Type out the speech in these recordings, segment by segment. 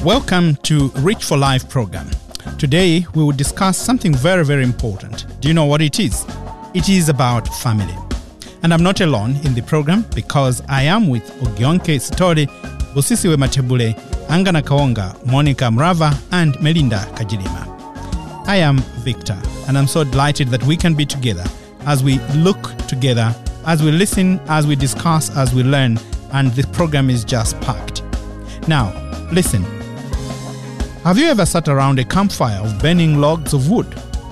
Welcome to Reach for Life program. Today we will discuss something very, very important. Do you know what it is? It is about family. And I'm not alone in the program because I am with Ogionke Sitori, Busisiwe Matebule, Angana Kaonga, Monica Mrava, and Melinda Kajilima. I am Victor, and I'm so delighted that we can be together as we look together, as we listen, as we discuss, as we learn, and the program is just packed. Now, listen. Have you ever sat around a campfire of burning logs of wood?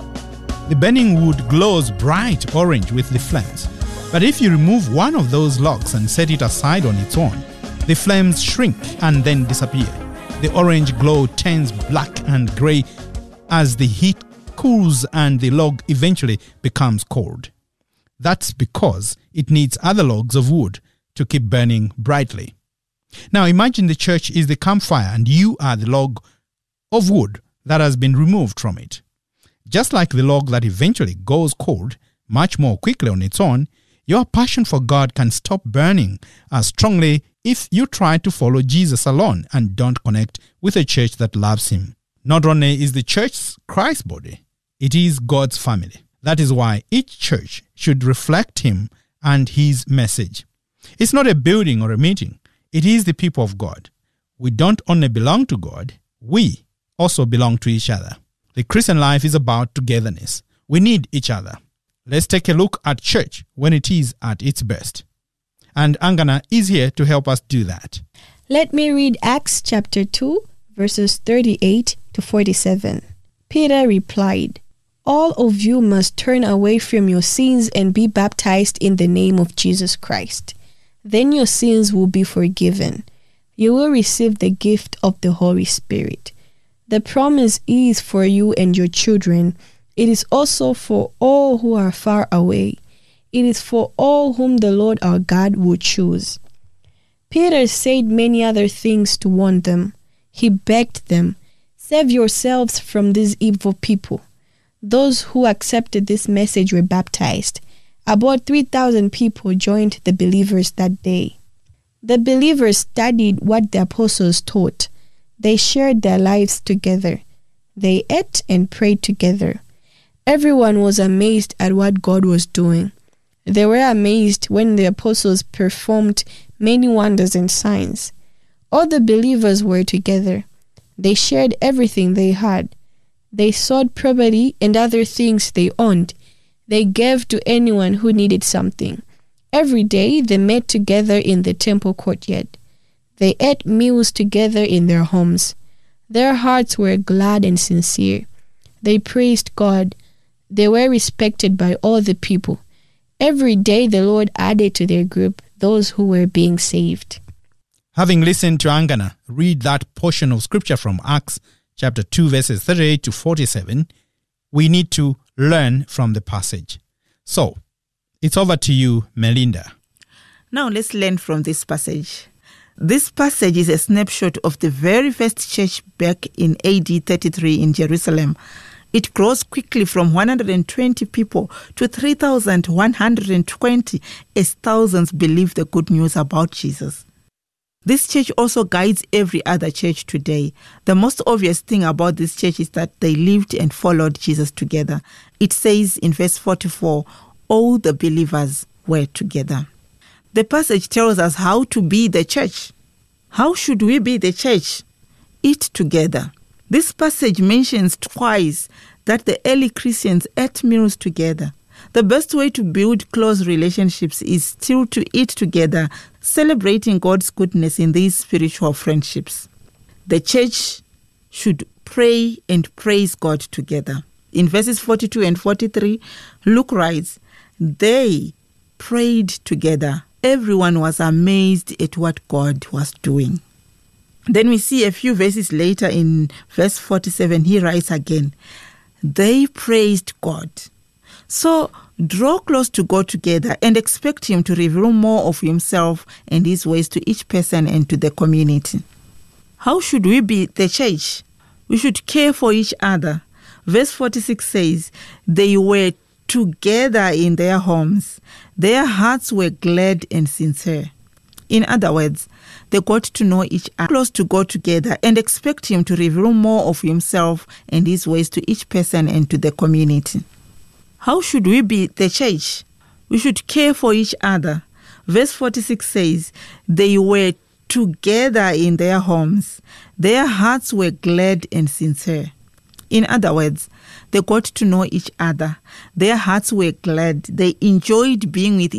The burning wood glows bright orange with the flames. But if you remove one of those logs and set it aside on its own, the flames shrink and then disappear. The orange glow turns black and grey as the heat cools and the log eventually becomes cold. That's because it needs other logs of wood to keep burning brightly. Now imagine the church is the campfire and you are the log of wood that has been removed from it. Just like the log that eventually goes cold much more quickly on its own, your passion for God can stop burning as strongly if you try to follow Jesus alone and don't connect with a church that loves Him. Not only is the church Christ's body, it is God's family. That is why each church should reflect Him and His message. It's not a building or a meeting. It is the people of God. We don't only belong to God, we also belong to each other. The Christian life is about togetherness. We need each other. Let's take a look at church when it is at its best. And Angana is here to help us do that. Let me read Acts chapter 2, verses 38 to 47. Peter replied, "All of you must turn away from your sins and be baptized in the name of Jesus Christ. Then your sins will be forgiven. You will receive the gift of the Holy Spirit. The promise is for you and your children. It is also for all who are far away. It is for all whom the Lord our God will choose." Peter said many other things to warn them. He begged them, "Save yourselves from these evil people." Those who accepted this message were baptized. About 3,000 people joined the believers that day. The believers studied what the apostles taught. They shared their lives together. They ate and prayed together. Everyone was amazed at what God was doing. They were amazed when the apostles performed many wonders and signs. All the believers were together. They shared everything they had. They sold property and other things they owned. They gave to anyone who needed something. Every day they met together in the temple courtyard. They ate meals together in their homes. Their hearts were glad and sincere. They praised God. They were respected by all the people. Every day the Lord added to their group those who were being saved. Having listened to Angana read that portion of scripture from Acts chapter 2 verses 38 to 47, we need to learn from the passage. So, it's over to you, Melinda. Now let's learn from this passage. This passage is a snapshot of the very first church back in AD 33 in Jerusalem. It grows quickly from 120 people to 3,120 as thousands believe the good news about Jesus. This church also guides every other church today. The most obvious thing about this church is that they lived and followed Jesus together. It says in verse 44, all the believers were together. The passage tells us how to be the church. How should we be the church? Eat together. This passage mentions twice that the early Christians ate meals together. The best way to build close relationships is still to eat together, celebrating God's goodness in these spiritual friendships. The church should pray and praise God together. In verses 42 and 43, Luke writes, "They prayed together. Everyone was amazed at what God was doing." Then we see a few verses later in verse 47, he writes again, "They praised God." So draw close to God together and expect Him to reveal more of Himself and His ways to each person and to the community. How should we be the church? We should care for each other. Verse 46 says, "They were together in their homes. Their hearts were glad and sincere." In other words, They got to know each other, close to God together, and expect Him to reveal more of Himself and His ways to each person and to the community. How should we be the church? We should care for each other. Verse 46 says, they were together in their homes. Their hearts were glad and sincere. In other words, they got to know each other. Their hearts were glad. They enjoyed being with